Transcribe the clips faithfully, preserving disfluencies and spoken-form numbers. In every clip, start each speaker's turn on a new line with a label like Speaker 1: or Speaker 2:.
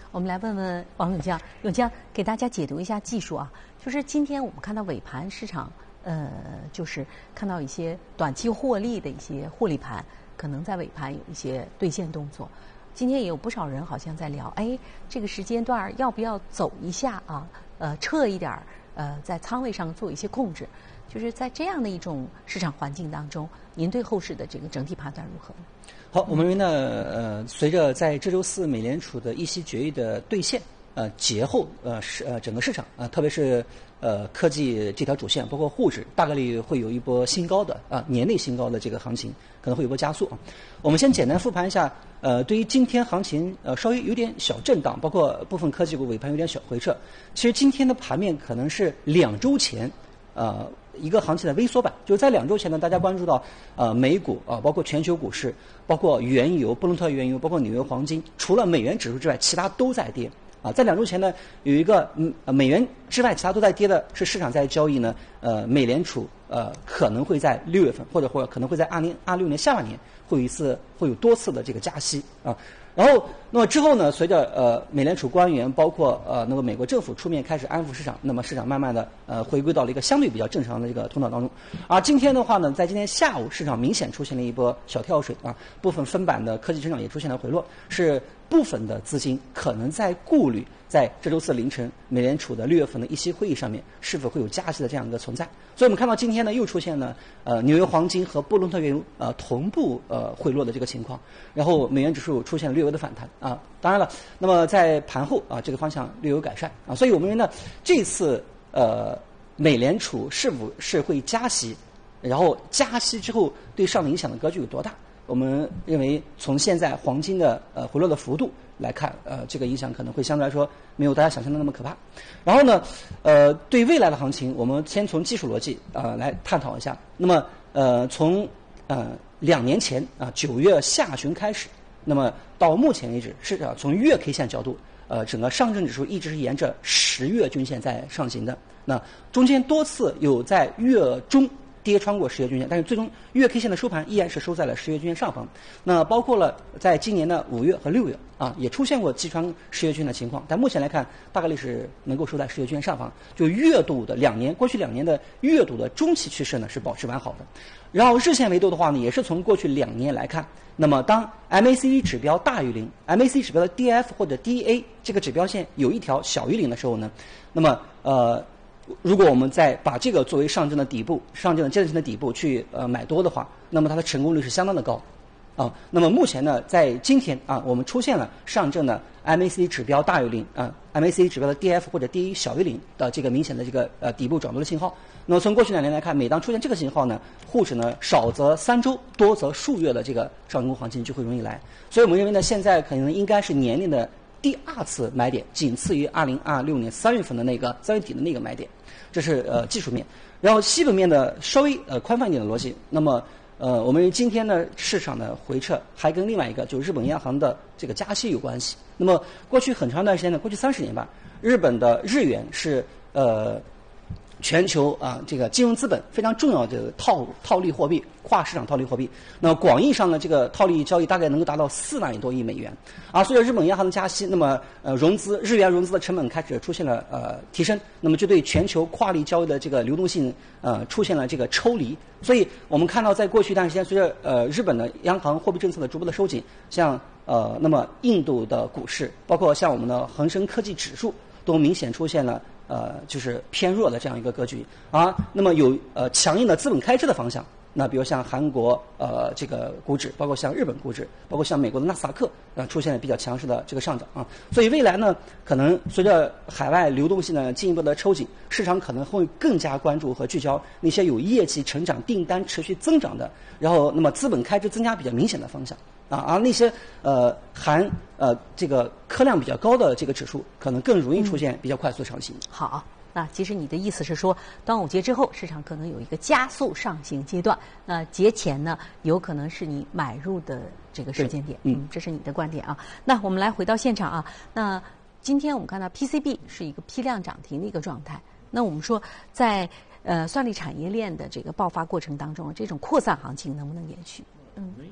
Speaker 1: 我们来问问王永江，永江给大家解读一下技术啊，就是今天我们看到尾盘市场，呃，就是看到一些短期获利的一些获利盘，可能在尾盘有一些兑现动作。今天也有不少人好像在聊，哎，这个时间段要不要走一下啊？呃，撤一点儿，呃，在仓位上做一些控制。就是在这样的一种市场环境当中，您对后市的这个整体判断如何呢？
Speaker 2: 好，我们认为呢，呃，随着在这周四美联储的议息决议的兑现，呃，节后呃市呃整个市场啊、呃，特别是呃科技这条主线，包括沪指，大概率会有一波新高的啊、呃、年内新高的这个行情，可能会有一波加速啊。我们先简单复盘一下，呃，对于今天行情呃稍微有点小震荡，包括部分科技股尾盘有点小回撤，其实今天的盘面可能是两周前呃。一个行情的微缩版，就是在两周前呢，大家关注到呃美股啊、呃，包括全球股市，包括原油、布伦特原油，包括纽约黄金，除了美元指数之外，其他都在跌啊。在两周前呢，有一个嗯美元之外其他都在跌的是市场在交易呢，呃，美联储呃可能会在六月份或者或者可能会在二零二六年下半年会有一次会有多次的这个加息啊。然后，那么之后呢？随着呃美联储官员，包括呃那个美国政府出面开始安抚市场，那么市场慢慢的呃回归到了一个相对比较正常的这个通道当中。而今天的话呢，在今天下午，市场明显出现了一波小跳水啊，部分分板的科技成长也出现了回落，是部分的资金可能在顾虑，在这周四凌晨美联储的六月份的议息会议上面是否会有加息的这样一个存在。所以我们看到今天呢，又出现了呃纽约黄金和布伦特原油呃同步呃回落的这个情况，然后美元指数出现了略微的反弹啊。当然了，那么在盘后啊这个方向略有改善啊，所以我们认为呢，这次呃美联储是否是会加息，然后加息之后对上的影响的格局有多大？我们认为从现在黄金的呃回落的幅度来看，呃，这个影响可能会相对来说没有大家想象的那么可怕。然后呢，呃，对未来的行情，我们先从技术逻辑啊、呃、来探讨一下。那么，呃，从呃两年前啊九、呃、月下旬开始，那么到目前为止，是啊从月 K 线角度，呃，整个上证指数一直是沿着十月均线在上行的。那中间多次有在月中跌穿过十月均线，但是最终月 K 线的收盘依然是收在了十月均线上方。那包括了在今年的五月和六月啊，也出现过击穿十月均线的情况，但目前来看，大概率是能够收在十月均线上方。就月度的两年，过去两年的月度的中期趋势呢是保持完好的。然后日线维度的话呢，也是从过去两年来看，那么当 M A C D 指标大于零 ，M A C D 指标的 D F 或者 D A 这个指标线有一条小于零的时候呢，那么呃。如果我们再把这个作为上证的底部，上证的阶段性的底部去呃买多的话，那么它的成功率是相当的高，啊，那么目前呢，在今天啊，我们出现了上证的 M A C D 指标大于零啊 ，M A C D 指标的 D F 或者 D A 小于零的这个明显的这个呃底部转多的信号。那么从过去两年来看，每当出现这个信号呢，沪指呢少则三周，多则数月的这个上攻行情就会容易来。所以我们认为呢，现在可能应该是年内的第二次买点，仅次于二零二六年三月份的那个三月底的那个买点。这是呃技术面，然后基本面的稍微呃宽泛一点的逻辑。那么呃，我们今天呢市场的回撤还跟另外一个就是日本央行的这个加息有关系。那么过去很长一段时间呢，过去三十年吧，日本的日元是呃全球啊这个金融资本非常重要的套套利货币，跨市场套利货币。那么广义上呢，这个套利交易大概能够达到四万多亿美元。啊，随着日本央行的加息，那么呃融资日元融资的成本开始出现了呃提升，那么就对全球跨利交易的这个流动性呃出现了这个抽离。所以我们看到，在过去一段时间，随着呃日本的央行货币政策的逐步的收紧，像呃那么印度的股市，包括像我们的恒生科技指数，都明显出现了呃就是偏弱的这样一个格局啊。那么有呃强硬的资本开支的方向。那比如像韩国呃这个股指，包括像日本股指，包括像美国的纳斯达克，呃出现了比较强势的这个上涨啊。所以未来呢，可能随着海外流动性的进一步的抽紧，市场可能会更加关注和聚焦那些有业绩成长、订单持续增长的，然后那么资本开支增加比较明显的方向啊。而那些呃含呃这个科量比较高的这个指数，可能更容易出现比较快速的上行。
Speaker 1: 嗯、好。那其实你的意思是说，端午节之后市场可能有一个加速上行阶段，那节前呢有可能是你买入的这个时间点，嗯，这是你的观点啊。那我们来回到现场啊，那今天我们看到 P C B 是一个批量涨停的一个状态，那我们说在呃算力产业链的这个爆发过程当中，这种扩散行情能不能延续？
Speaker 3: 嗯，能延续啊。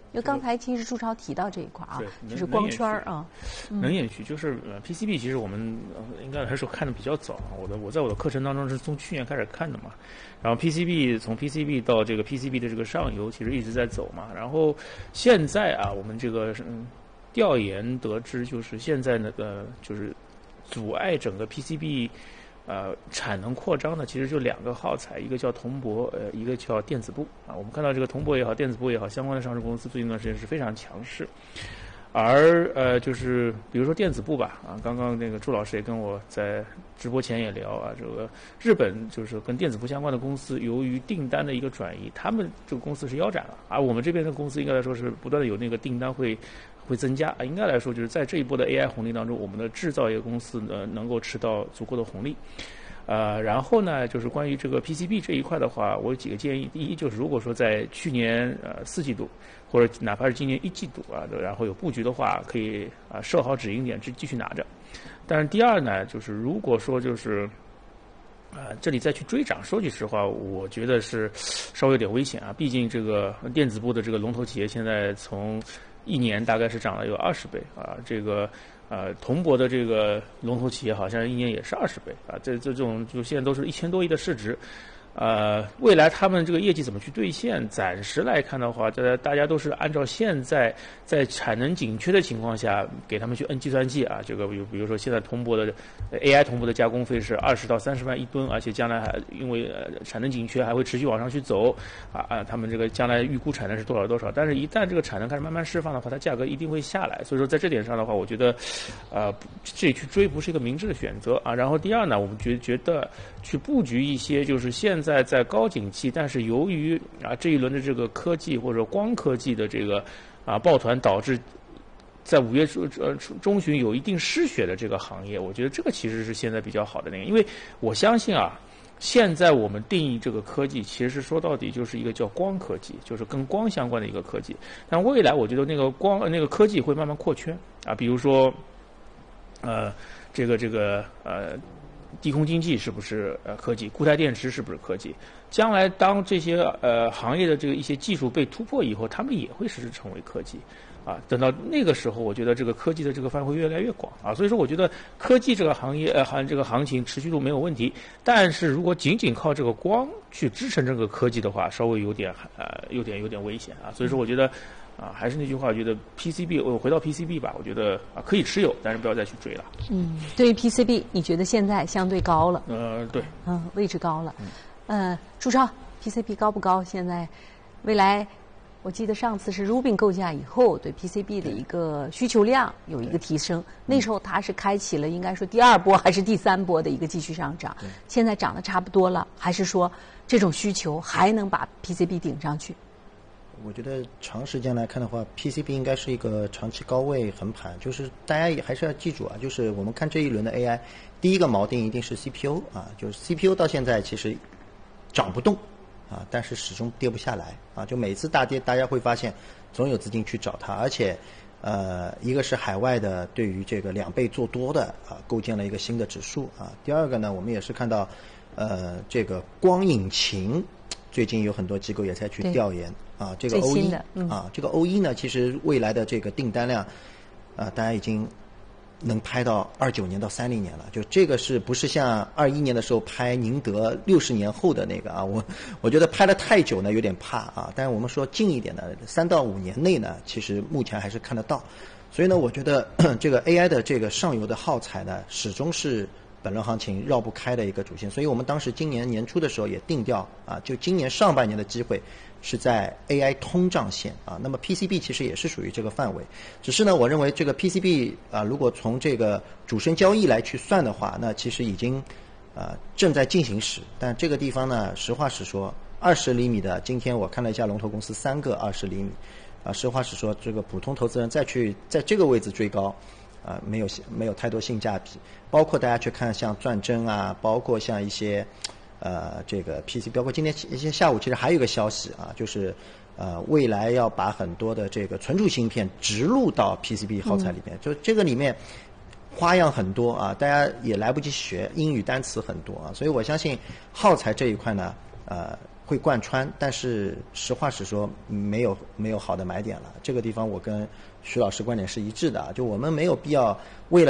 Speaker 1: 因为刚才其实朱超提到这一块啊，就是光圈啊，
Speaker 3: 能延续就是呃 P C B， 其实我们应该来说看的比较早，我的我在我的课程当中是从去年开始看的嘛，然后 P C B 从 P C B 到这个 P C B 的这个上游其实一直在走嘛，然后现在啊我们这个嗯调研得知就是现在那个就是阻碍整个 P C B。呃，产能扩张呢，其实就两个耗材，一个叫铜箔，呃，一个叫电子部啊。我们看到这个铜箔也好，电子部也好，相关的上市公司最近一段时间是非常强势。而呃，就是比如说电子部吧，啊，刚刚那个朱老师也跟我在直播前也聊啊，这个日本就是跟电子部相关的公司，由于订单的一个转移，他们这个公司是腰斩了，而我们这边的公司应该来说是不断的有那个订单会。会增加啊，应该来说就是在这一波的 A I 红利当中，我们的制造业公司呢能够吃到足够的红利。呃，然后呢，就是关于这个 P C B 这一块的话，我有几个建议。第一，就是如果说在去年呃四季度，或者哪怕是今年一季度啊，然后有布局的话，可以啊设好止盈点，继继续拿着。但是第二呢，就是如果说就是啊、呃、这里再去追涨，说句实话，我觉得是稍微有点危险啊。毕竟这个电子部的这个龙头企业现在从一年大概是涨了有二十倍啊，这个呃铜箔的这个龙头企业好像一年也是二十倍啊，这这种就现在都是一千多亿的市值。呃，未来他们这个业绩怎么去兑现？暂时来看的话，大家大家都是按照现在在产能紧缺的情况下，给他们去摁计算器啊。这个比比如说现在铜箔的 A I 铜箔的加工费是二十到三十万一吨，而且将来还因为呃产能紧缺还会持续往上去走啊啊，他们这个将来预估产能是多少多少。但是，一旦这个产能开始慢慢释放的话，它价格一定会下来。所以说，在这点上的话，我觉得，呃，这里去追不是一个明智的选择啊。然后第二呢，我们觉觉得去布局一些就是现在在在高景气，但是由于啊这一轮的这个科技或者光科技的这个啊抱团，导致在五月中呃中旬有一定失血的这个行业，我觉得这个其实是现在比较好的那个，因为我相信啊，现在我们定义这个科技，其实说到底就是一个叫光科技，就是跟光相关的一个科技。但未来我觉得那个光那个科技会慢慢扩圈啊，比如说呃这个这个呃。低空经济是不是呃科技？固态电池是不是科技？将来当这些呃行业的这个一些技术被突破以后，他们也会实质成为科技，啊，等到那个时候，我觉得这个科技的这个范围会越来越广啊。所以说，我觉得科技这个行业呃行这个行情持续度没有问题，但是如果仅仅靠这个光去支撑这个科技的话，稍微有点呃有点有点危险啊。所以说，我觉得。啊，还是那句话，我觉得 P C B， 我回到 P C B 吧，我觉得啊可以持有，但是不要再去追了。
Speaker 1: 嗯，对于 P C B， 你觉得现在相对高了？
Speaker 3: 呃，对，
Speaker 1: 嗯，位置高了。嗯、呃，朱超 ，P C B 高不高？现在，未来，我记得上次是 Rubin 构架以后，对 P C B 的一个需求量有一个提升，那时候它是开启了应该说第二波还是第三波的一个继续上涨，现在涨得差不多了，还是说这种需求还能把 P C B 顶上去？
Speaker 4: 我觉得长时间来看的话 ，P C B 应该是一个长期高位横盘。就是大家也还是要记住啊，就是我们看这一轮的 A I， 第一个锚定一定是 C P U 啊，就是 C P U 到现在其实涨不动啊，但是始终跌不下来啊。就每次大跌，大家会发现总有资金去找它，而且呃，一个是海外的对于这个两倍做多的啊，构建了一个新的指数啊。第二个呢，我们也是看到呃，这个光引擎。最近有很多机构也在去调研啊，这个 O 一、嗯、啊，这个 O 一呢，其实未来的这个订单量，啊，大家已经能拍到二九年到三零年了。就这个是不是像二一年的时候拍宁德六十年后的那个啊？我我觉得拍得太久呢，有点怕啊。但是我们说近一点的，三到五年内呢，其实目前还是看得到。所以呢，我觉得这个 A I 的这个上游的耗材呢，始终是。本轮行情绕不开的一个主线，所以我们当时今年年初的时候也定调啊，就今年上半年的机会是在 A I 通胀线啊，那么 P C B 其实也是属于这个范围，只是呢，我认为这个 P C B 啊，如果从这个主升交易来去算的话，那其实已经啊正在进行时，但这个地方呢，实话实说，二十厘米的，今天我看了一下龙头公司三个二十厘米，啊，实话实说，这个普通投资人再去在这个位置追高。啊、呃，没有没有太多性价比，包括大家去看像钻针啊，包括像一些，呃，这个 P C， 包括今天一些下午其实还有一个消息啊，就是呃，未来要把很多的这个存储芯片植入到 P C B 耗材里面，嗯、就这个里面花样很多啊，大家也来不及学，英语单词很多啊，所以我相信耗材这一块呢，呃。 会贯穿，但是实话实说，没有没有好的买点了。这个地方我跟徐老师观点是一致的啊，就我们没有必要为了